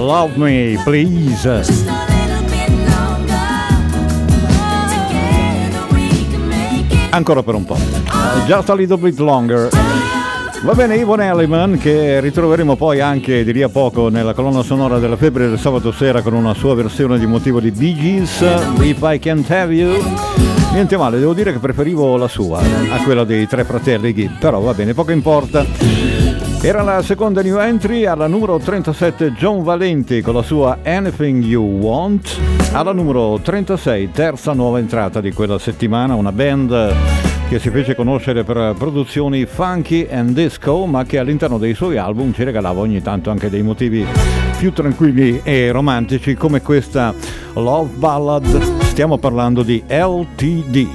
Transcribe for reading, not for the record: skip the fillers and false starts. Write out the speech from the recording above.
Love Me Please. Ancora per un po'. Just a little bit longer. Va bene, Yvonne Elliman, che ritroveremo poi anche di lì a poco nella colonna sonora della Febbre del sabato sera con una sua versione di motivo di Bee Gees, If I Can't Have You. Niente male, devo dire che preferivo la sua a quella dei tre fratelli Gibb, però va bene, poco importa. Era la seconda new entry. Alla numero 37 John Valenti con la sua Anything You Want. Alla numero 36 terza nuova entrata di quella settimana, una band che si fece conoscere per produzioni funky and disco, ma che all'interno dei suoi album ci regalava ogni tanto anche dei motivi più tranquilli e romantici, come questa Love Ballad. Stiamo parlando di LTD.